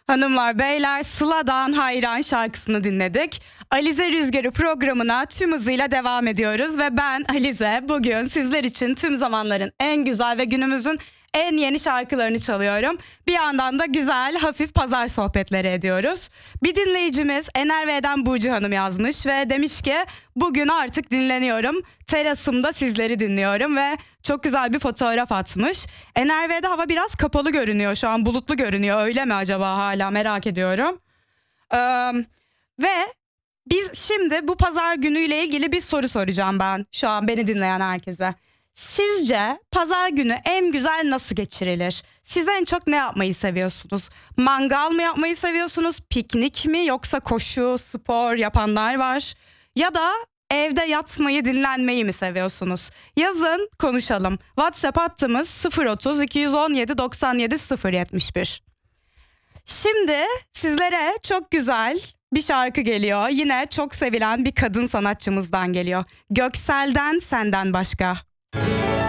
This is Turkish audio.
Hanımlar beyler, Sıla'dan Hayran şarkısını dinledik. Alize Rüzgarı programına tüm hızıyla devam ediyoruz ve ben Alize bugün sizler için tüm zamanların en güzel ve günümüzün en yeni şarkılarını çalıyorum. Bir yandan da güzel hafif pazar sohbetleri ediyoruz. Bir dinleyicimiz NRV'den Burcu Hanım yazmış ve demiş ki bugün artık dinleniyorum. Terasımda sizleri dinliyorum ve çok güzel bir fotoğraf atmış. NRV'de hava biraz kapalı görünüyor, şu an bulutlu görünüyor, öyle mi acaba, hala merak ediyorum. Ve biz şimdi bu pazar günüyle ilgili bir soru soracağım ben şu an beni dinleyen herkese. Sizce pazar günü en güzel nasıl geçirilir? Siz en çok ne yapmayı seviyorsunuz? Mangal mı yapmayı seviyorsunuz? Piknik mi, yoksa koşu, spor yapanlar var? Ya da evde yatmayı, dinlenmeyi mi seviyorsunuz? Yazın, konuşalım. WhatsApp hattımız 030 217 97 071. Şimdi sizlere çok güzel bir şarkı geliyor. Yine çok sevilen bir kadın sanatçımızdan geliyor. Göksel'den Senden Başka.